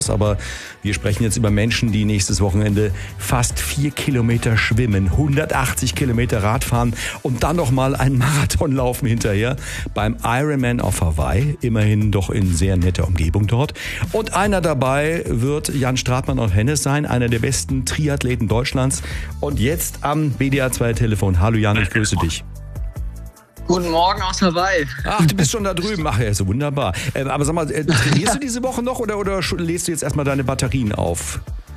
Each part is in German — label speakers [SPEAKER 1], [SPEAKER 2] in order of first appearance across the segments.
[SPEAKER 1] Aber wir sprechen jetzt über Menschen, die nächstes Wochenende fast 4 Kilometer schwimmen, 180 Kilometer Radfahren und dann noch mal einen Marathon laufen hinterher beim Ironman auf Hawaii. Immerhin doch in sehr netter Umgebung dort. Und einer dabei wird Jan Stratmann aus Hennes sein, einer der besten Triathleten Deutschlands. Und jetzt am BDA 2 Telefon. Hallo Jan, ich grüße dich.
[SPEAKER 2] Guten Morgen aus Hawaii.
[SPEAKER 1] Ach, du bist schon da drüben. Ach ja, so wunderbar. Aber sag mal, trainierst du diese Woche noch oder lädst du jetzt erstmal deine Batterien auf?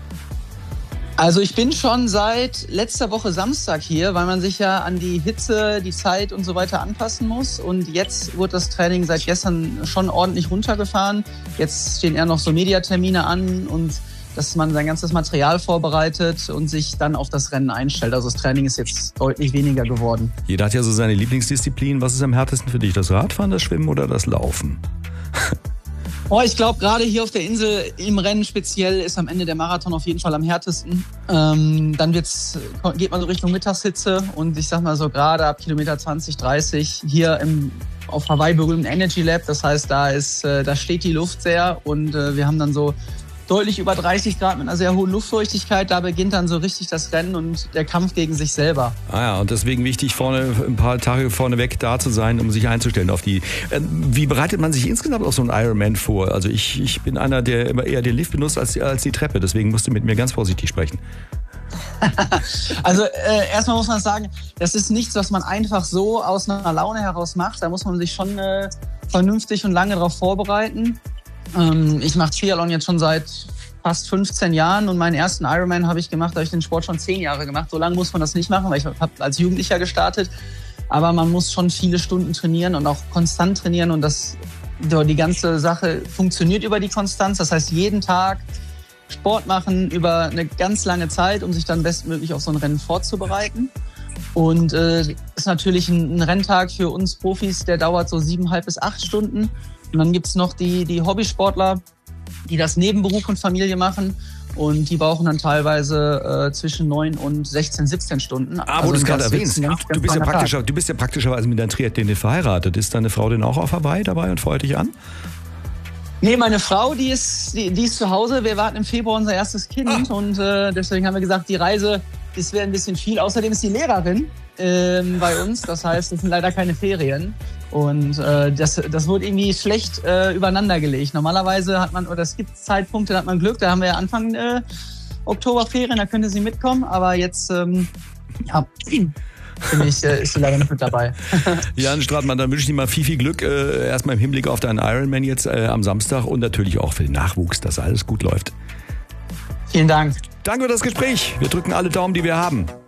[SPEAKER 2] Also ich bin schon seit letzter Woche Samstag hier, weil man sich ja an die Hitze, die Zeit und so weiter anpassen muss. Und jetzt wird das Training seit gestern schon ordentlich runtergefahren. Jetzt stehen eher noch so Mediatermine an und dass man sein ganzes Material vorbereitet und sich dann auf das Rennen einstellt. Also das Training ist jetzt deutlich weniger geworden.
[SPEAKER 1] Jeder hat ja so seine Lieblingsdisziplin. Was ist am härtesten für dich? Das Radfahren, das Schwimmen oder das Laufen?
[SPEAKER 2] Ich glaube, gerade hier auf der Insel im Rennen speziell ist am Ende der Marathon auf jeden Fall am härtesten. Dann geht man so Richtung Mittagshitze und ich sag mal so gerade ab Kilometer 20, 30 hier auf Hawaii berühmten Energy Lab. Das heißt, da steht die Luft sehr und wir haben dann so deutlich über 30 Grad mit einer sehr hohen Luftfeuchtigkeit. Da beginnt dann so richtig das Rennen und der Kampf gegen sich selber.
[SPEAKER 1] Ah ja, und deswegen wichtig, ein paar Tage vorneweg da zu sein, um sich einzustellen auf die. Wie bereitet man sich insgesamt auf so einen Ironman vor? Also ich bin einer, der immer eher den Lift benutzt als die Treppe. Deswegen musst du mit mir ganz vorsichtig sprechen.
[SPEAKER 2] Also erstmal muss man sagen, das ist nichts, was man einfach so aus einer Laune heraus macht. Da muss man sich schon vernünftig und lange darauf vorbereiten. Ich mache Triathlon jetzt schon seit fast 15 Jahren und meinen ersten Ironman habe ich den Sport schon 10 Jahre gemacht. So lange muss man das nicht machen, weil ich habe als Jugendlicher gestartet. Aber man muss schon viele Stunden trainieren und auch konstant trainieren und die ganze Sache funktioniert über die Konstanz. Das heißt, jeden Tag Sport machen über eine ganz lange Zeit, um sich dann bestmöglich auf so ein Rennen vorzubereiten. Und ist natürlich ein Renntag für uns Profis, der dauert so 7,5 bis 8 Stunden. Und dann gibt's noch die Hobbysportler, die das neben Beruf und Familie machen. Und die brauchen dann teilweise zwischen 9 und 16, 17 Stunden.
[SPEAKER 1] Wo du es gerade erwähnst. Du bist ja praktischerweise mit deiner Triathletin verheiratet. Ist deine Frau denn auch auf Hawaii dabei und feuert dich an?
[SPEAKER 2] Nee, meine Frau, die ist zu Hause. Wir warten im Februar unser erstes Kind. Und deswegen haben wir gesagt, die Reise, das wäre ein bisschen viel. Außerdem ist die Lehrerin bei uns. Das heißt, es sind leider keine Ferien. Und das wurde irgendwie schlecht übereinander gelegt. Normalerweise es gibt Zeitpunkte, da hat man Glück. Da haben wir ja Anfang Oktoberferien, da könnte sie mitkommen. Aber jetzt, ist sie leider nicht mit dabei.
[SPEAKER 1] Jan Stratmann, dann wünsche ich dir mal viel Glück. Erstmal im Hinblick auf deinen Ironman jetzt am Samstag und natürlich auch für den Nachwuchs, dass alles gut läuft.
[SPEAKER 2] Vielen Dank.
[SPEAKER 1] Danke für das Gespräch. Wir drücken alle Daumen, die wir haben.